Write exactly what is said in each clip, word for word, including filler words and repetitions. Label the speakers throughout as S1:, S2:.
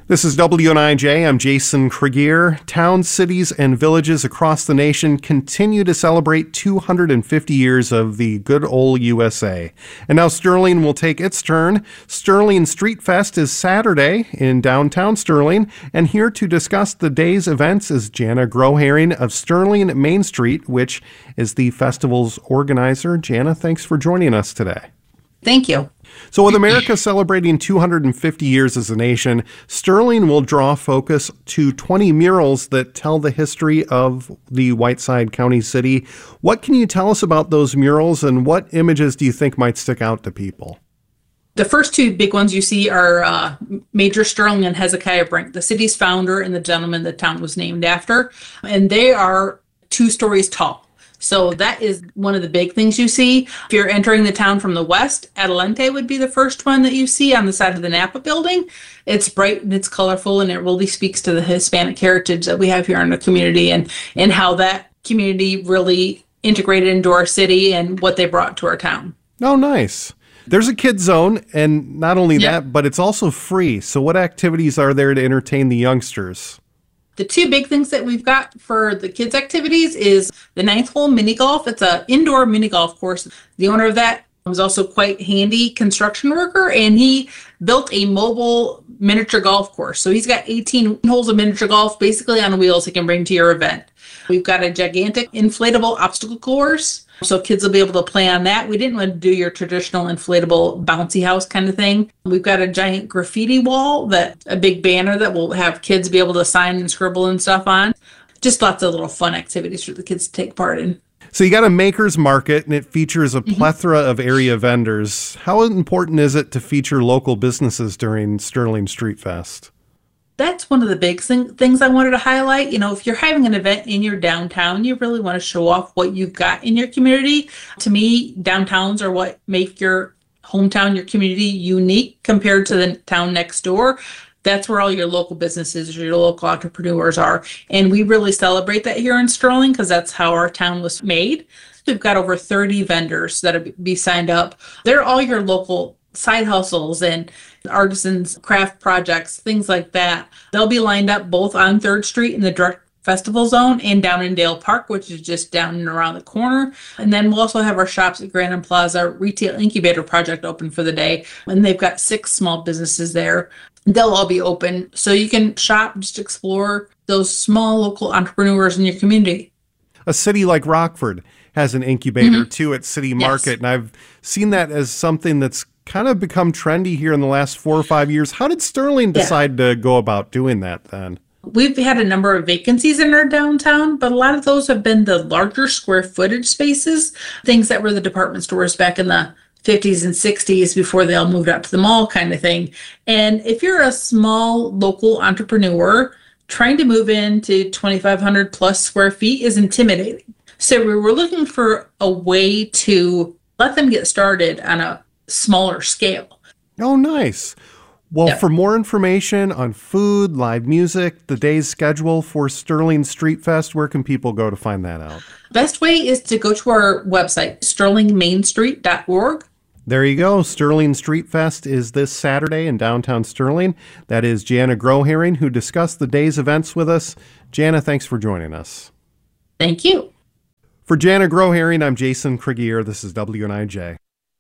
S1: This is W N I J. I'm Jason Kregier. Towns, cities, and villages across the nation continue to celebrate two hundred fifty years of the good old U S A. And now Sterling will take its turn. Sterling Street Fest is Saturday in downtown Sterling. And here to discuss the day's events is Jana Groharing of Sterling Main Street, which is the festival's organizer. Jana, thanks for joining us today.
S2: Thank you.
S1: So with America celebrating two hundred fifty years as a nation, Sterling will draw focus to twenty murals that tell the history of the Whiteside County city. What can you tell us about those murals, and what images do you think might stick out to people?
S2: The first two big ones you see are uh, Major Sterling and Hezekiah Brink, the city's founder and the gentleman the town was named after. And they are two stories tall. So that is one of the big things you see. If you're entering the town from the west, Adelante would be the first one that you see on the side of the Napa building. It's bright and it's colorful, and it really speaks to the Hispanic heritage that we have here in the community and, and how that community really integrated into our city and what they brought to our town.
S1: Oh, nice. There's a kid zone, and not only
S2: Yep.
S1: that, but it's also free. So what activities are there to entertain the youngsters?
S2: The two big things that we've got for the kids' activities is the ninth hole mini golf. It's an indoor mini golf course. The owner of that was also quite handy construction worker, and he built a mobile miniature golf course. So he's got eighteen holes of miniature golf basically on wheels he can bring to your event. We've got a gigantic inflatable obstacle course, so kids will be able to play on that. We didn't want to do your traditional inflatable bouncy house kind of thing. We've got a giant graffiti wall, that a big banner that will have kids be able to sign and scribble and stuff on. Just lots of little fun activities for the kids to take part in.
S1: So you got a maker's market, and it features a
S2: Mm-hmm.
S1: plethora of area vendors. How important is it to feature local businesses during Sterling Street Fest?
S2: That's one of the big thing, things I wanted to highlight. You know, if you're having an event in your downtown, you really want to show off what you've got in your community. To me, downtowns are what make your hometown, your community unique compared to the town next door. That's where all your local businesses, your local entrepreneurs are. And we really celebrate that here in Sterling because that's how our town was made. We've got over thirty vendors that'll be signed up. They're all your local side hustles and artisans, craft projects, things like that. They'll be lined up both on third Street in the direct festival zone and down in Dale Park, which is just down and around the corner. And then we'll also have our shops at Grand and Plaza Retail Incubator Project open for the day. And they've got six small businesses there. They'll all be open. So you can shop, just explore those small local entrepreneurs in your community.
S1: A city like Rockford has an incubator
S2: Mm-hmm.
S1: too at City Market,
S2: Yes.
S1: and I've seen that as something that's kind of become trendy here in the last four or five years. How did Sterling
S2: Yeah.
S1: decide to go about doing that then?
S2: We've had a number of vacancies in our downtown, but a lot of those have been the larger square footage spaces, things that were the department stores back in the fifties and sixties before they all moved out to the mall kind of thing. And if you're a small local entrepreneur, trying to move into twenty-five hundred plus square feet is intimidating. So we were looking for a way to let them get started on a smaller scale.
S1: Oh, nice. Well,
S2: Yeah.
S1: for more information on food, live music, the day's schedule for Sterling Street Fest, where can people go to find that out?
S2: Best way is to go to our website, sterling main street dot org.
S1: There you go. Sterling Street Fest is this Saturday in downtown Sterling. That is Jana Groharing, who discussed the day's events with us. Jana, thanks for joining us.
S2: Thank you.
S1: For Jana Groharing, I'm Jason Kregier. This is W N I J.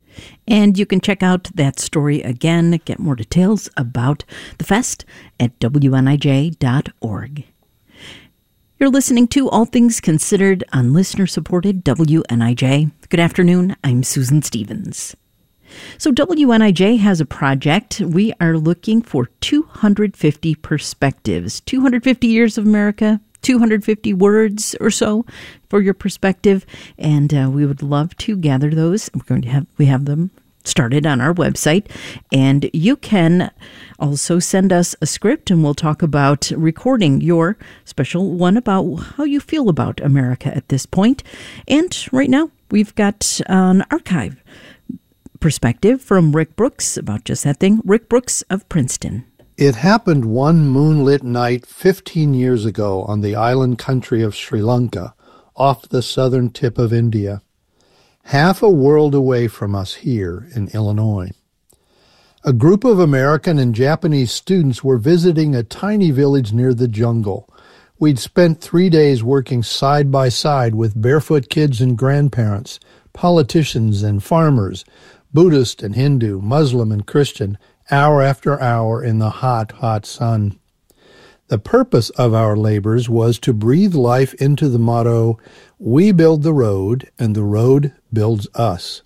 S3: And you can check out that story again, get more details about the fest at W N I J dot org. You're listening to All Things Considered on listener-supported W N I J. Good afternoon, I'm Susan Stevens. So W N I J has a project. We are looking for two hundred fifty perspectives, two hundred fifty years of America, two hundred fifty words or so for your perspective, and uh, we would love to gather those. We're going to have we have them started on our website, and you can also send us a script, and we'll talk about recording your special one about how you feel about America at this point. And right now, we've got an archive perspective from Rick Brooks about just that thing. Rick Brooks of Princeton.
S4: It happened one moonlit night fifteen years ago on the island country of Sri Lanka, off the southern tip of India, half a world away from us here in Illinois. A group of American and Japanese students were visiting a tiny village near the jungle. We'd spent three days working side by side with barefoot kids and grandparents, politicians and farmers, Buddhist and Hindu, Muslim and Christian, hour after hour in the hot, hot sun. The purpose of our labors was to breathe life into the motto, "We build the road, and the road builds us."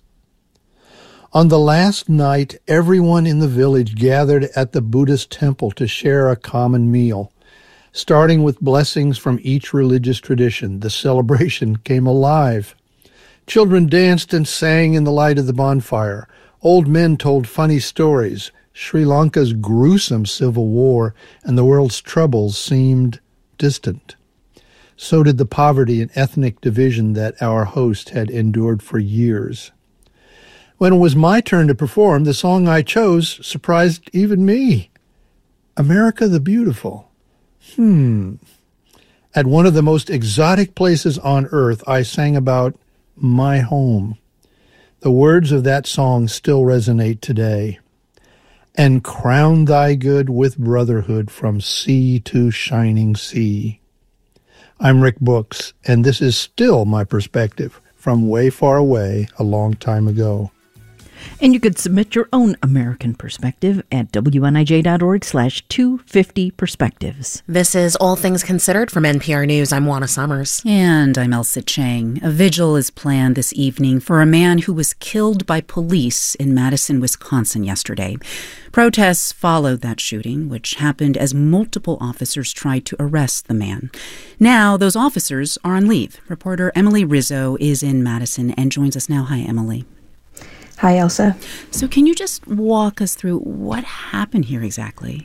S4: On the last night, everyone in the village gathered at the Buddhist temple to share a common meal. Starting with blessings from each religious tradition, the celebration came alive. Children danced and sang in the light of the bonfire. Old men told funny stories. Sri Lanka's gruesome civil war and the world's troubles seemed distant. So did the poverty and ethnic division that our host had endured for years. When it was my turn to perform, the song I chose surprised even me. America the Beautiful. Hmm. At one of the most exotic places on earth, I sang about my home. The words of that song still resonate today. And crown thy good with brotherhood from sea to shining sea. I'm Rick Brooks, and this is still my perspective from way far away a long time ago.
S3: And you could submit your own American perspective at wnij.org slash 250 perspectives.
S5: This is All Things Considered from N P R News. I'm Juana Summers.
S6: And I'm Elsa Chang. A vigil is planned this evening for a man who was killed by police in Madison, Wisconsin yesterday. Protests followed that shooting, which happened as multiple officers tried to arrest the man. Now, those officers are on leave. Reporter Emily Rizzo is in Madison and joins us now. Hi, Emily.
S7: Hi, Elsa.
S6: So can you just walk us through what happened here exactly?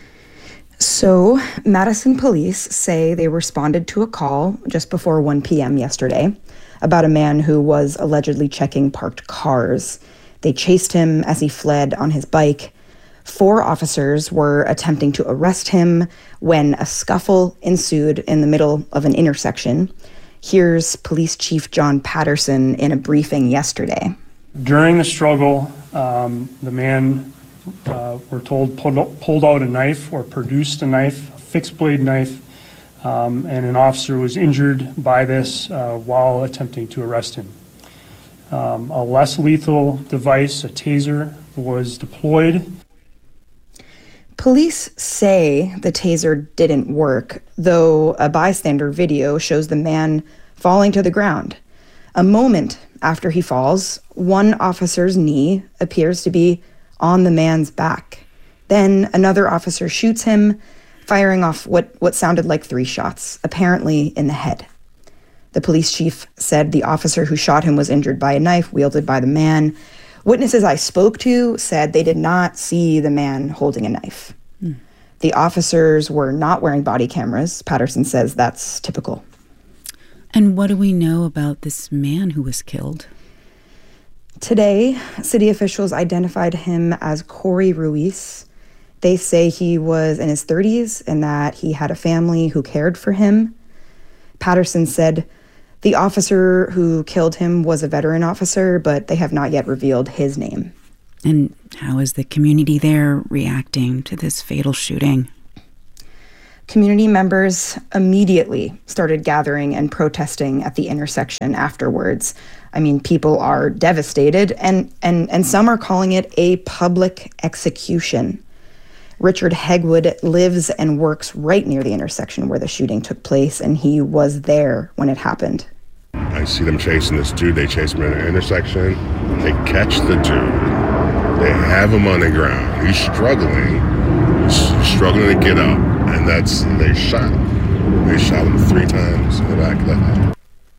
S7: So, Madison police say they responded to a call just before one p.m. yesterday about a man who was allegedly checking parked cars. They chased him as he fled on his bike. Four officers were attempting to arrest him when a scuffle ensued in the middle of an intersection. Here's Police Chief John Patterson in a briefing yesterday.
S8: During the struggle, um, the man, uh, we're told, pulled, pulled out a knife or produced a knife, a fixed blade knife, um, and an officer was injured by this uh, while attempting to arrest him. Um, a less lethal device, a taser, was deployed.
S7: Police say the taser didn't work, though a bystander video shows the man falling to the ground. A moment after he falls, one officer's knee appears to be on the man's back. Then another officer shoots him, firing off what, what sounded like three shots, apparently in the head. The police chief said the officer who shot him was injured by a knife wielded by the man. Witnesses I spoke to said they did not see the man holding a knife. Mm. The officers were not wearing body cameras. Patterson says that's typical.
S6: And what do we know about this man who was killed?
S7: Today, city officials identified him as Corey Ruiz. They say he was in his thirties and that he had a family who cared for him. Patterson said the officer who killed him was a veteran officer, but they have not yet revealed his name.
S6: And how is the community there reacting to this fatal shooting?
S7: Community members immediately started gathering and protesting at the intersection afterwards. I mean, people are devastated, and, and, and some are calling it a public execution. Richard Hegwood lives and works right near the intersection where the shooting took place, and he was there when it happened.
S9: I see them chasing this dude. They chase him in the intersection. They catch the dude. They have him on the ground. He's struggling. He's struggling to get up. And that's, they shot him. They shot him three times in the back of the head.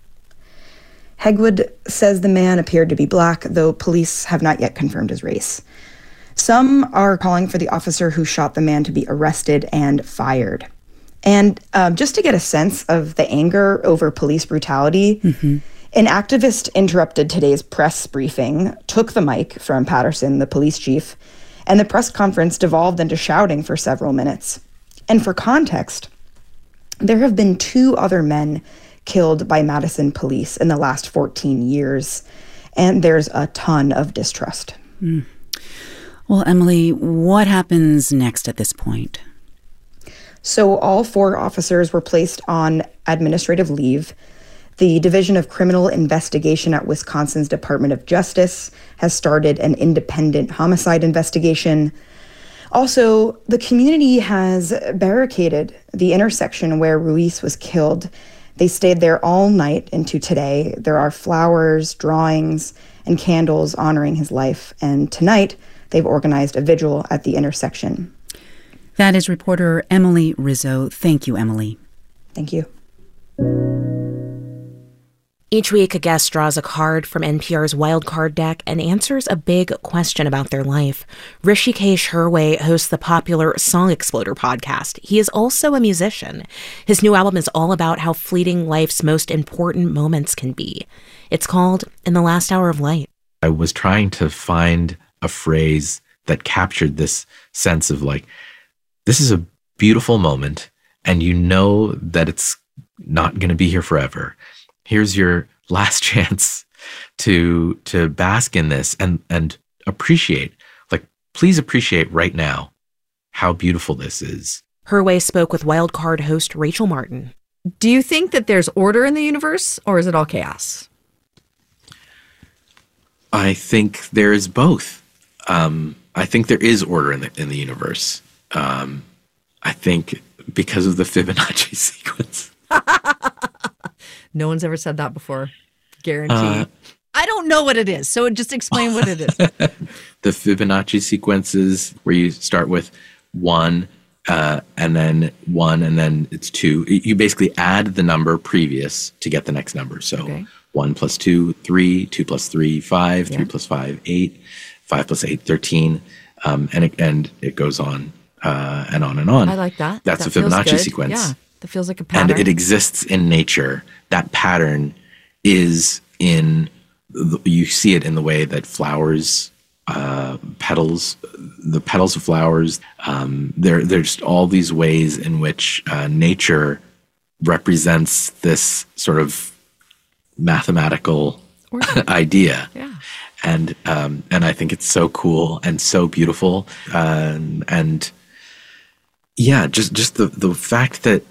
S7: Hegwood says the man appeared to be black, though police have not yet confirmed his race. Some are calling for the officer who shot the man to be arrested and fired. And um, just to get a sense of the anger over police brutality, mm-hmm. an activist interrupted today's press briefing, took the mic from Patterson, the police chief, and the press conference devolved into shouting for several minutes. And for context, there have been two other men killed by Madison police in the last fourteen years, and there's a ton of distrust.
S6: Mm. Well, Emily, what happens next at this point?
S7: So all four officers were placed on administrative leave. The Division of Criminal Investigation at Wisconsin's Department of Justice has started an independent homicide investigation. Also, the community has barricaded the intersection where Ruiz was killed. They stayed there all night into today. There are flowers, drawings, and candles honoring his life. And tonight, they've organized a vigil at the intersection.
S6: That is reporter Emily Rizzo. Thank you, Emily.
S7: Thank you.
S5: Each week, a guest draws a card from N P R's Wildcard deck and answers a big question about their life. Hrishikesh Hirway hosts the popular Song Exploder podcast. He is also a musician. His new album is all about how fleeting life's most important moments can be. It's called In the Last Hour of Light.
S10: I was trying to find a phrase that captured this sense of like, this is a beautiful moment, and you know that it's not going to be here forever. Here's your last chance to to bask in this and and appreciate, like, please appreciate right now how beautiful this is.
S5: Hirway spoke with Wildcard host Rachel Martin.
S11: Do you think that there's order in the universe, or is it all chaos?
S10: I think there is both. Um, I think there is order in the in the universe. Um, I think because of the Fibonacci sequence.
S11: No one's ever said that before. Guaranteed.
S10: Uh,
S11: I don't know what it is, so just explain what it is.
S10: The Fibonacci sequences where you start with one, uh, and then one, and then it's two. You basically add the number previous to get the next number. So okay. one plus two, three, two plus three, five, yeah. three plus five, eight, five plus eight, thirteen, um, and it, and it goes on uh, and on and on.
S11: I like that.
S10: That's
S11: that
S10: the Fibonacci sequence.
S11: Yeah, that feels like a pattern.
S10: And it exists in nature. That pattern is in, you see it in the way that flowers, uh, petals, the petals of flowers, um, there, there's all these ways in which uh, nature represents this sort of mathematical idea.
S11: Yeah.
S10: And um, and I think it's so cool and so beautiful. Um, and yeah, just, just the, the fact that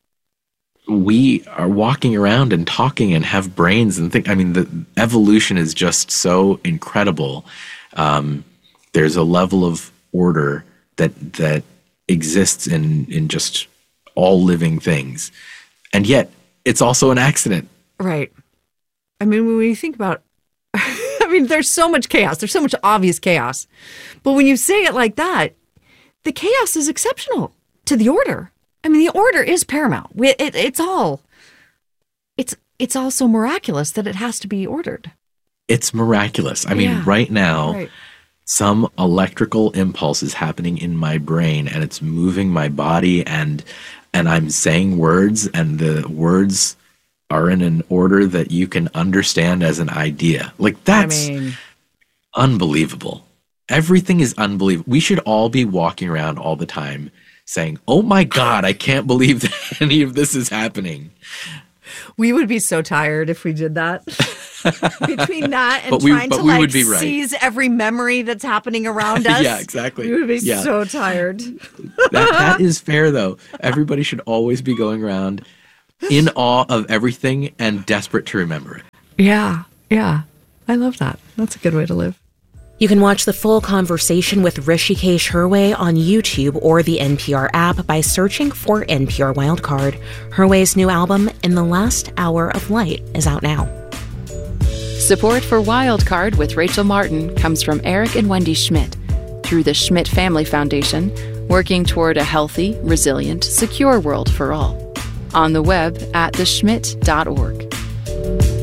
S10: we are walking around and talking and have brains and think, I mean, the evolution is just so incredible. Um, there's a level of order that that exists in, in just all living things. And yet it's also an accident.
S11: Right. I mean, when you think about, I mean, there's so much chaos. There's so much obvious chaos. But when you say it like that, the chaos is exceptional to the order. I mean, the order is paramount. It, it, it's all, it's it's all so miraculous that it has to be ordered.
S10: It's miraculous. I mean,
S11: yeah.
S10: right now,
S11: right.
S10: some electrical impulse is happening in my brain, and it's moving my body, and and I'm saying words, and the words are in an order that you can understand as an idea. Like, that's
S11: I mean,
S10: unbelievable. Everything is unbelievable. We should all be walking around all the time saying, oh my God, I can't believe that any of this is happening.
S11: We would be so tired if we did that. Between that and
S10: but we,
S11: trying
S10: but
S11: to
S10: we
S11: like
S10: would be right.
S11: seize every memory that's happening around us.
S10: Yeah, exactly.
S11: We would be
S10: yeah.
S11: so tired.
S10: that, that is fair, though. Everybody should always be going around in awe of everything and desperate to remember it.
S11: Yeah, yeah. I love that. That's a good way to live.
S5: You can watch the full conversation with Hrishikesh Hirway on YouTube or the N P R app by searching for N P R Wildcard. Hirway's new album, In the Last Hour of Light, is out now.
S12: Support for Wildcard with Rachel Martin comes from Eric and Wendy Schmidt through the Schmidt Family Foundation, working toward a healthy, resilient, secure world for all. On the web at the schmidt dot org.